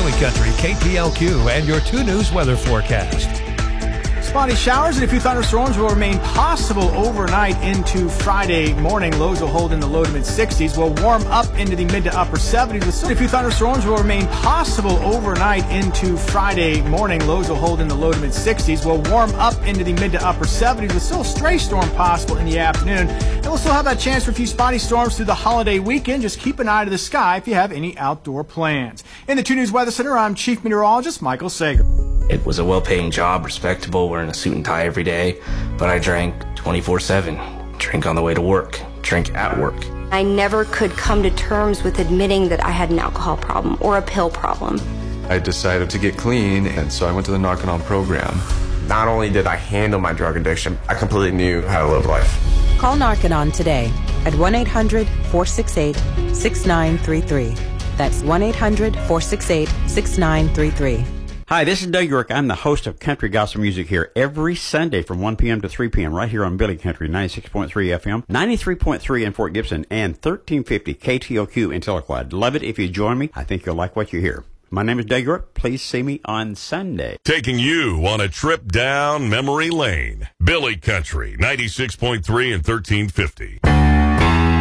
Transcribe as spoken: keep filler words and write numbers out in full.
Billy Country, K T L Q, and your two News weather forecast. Spotty showers and a few thunderstorms will remain possible overnight into Friday morning. Lows will hold in the low to mid sixties. Will warm up into the mid to upper seventies. With a few thunderstorms will remain possible overnight into Friday morning. Lows will hold in the low to mid sixties. Will warm up into the mid to upper seventies with still a stray storm possible in the afternoon. And we'll still have that chance for a few spotty storms through the holiday weekend. Just keep an eye to the sky if you have any outdoor plans. In the two News Weather Center, I'm Chief Meteorologist Michael Sager. It was a well-paying job, respectable, wearing a suit and tie every day, but I drank twenty-four seven. Drink on the way to work, drink at work. I never could come to terms with admitting that I had an alcohol problem or a pill problem. I decided to get clean, and so I went to the Narconon program. Not only did I handle my drug addiction, I completely knew how to live life. Call Narconon today at one eight hundred, four six eight, six nine three three. That's one eight hundred, four six eight, six nine three three. Hi, this is Doug York. I'm the host of Country Gospel Music here every Sunday from one p.m. to three p.m. right here on Billy Country, ninety-six point three F M, ninety-three point three in Fort Gibson, and thirteen fifty K T L Q in Tahlequah. Love it if you join me. I think you'll like what you hear. My name is Doug York. Please see me on Sunday. Taking you on a trip down memory lane. Billy Country, ninety-six point three and thirteen fifty.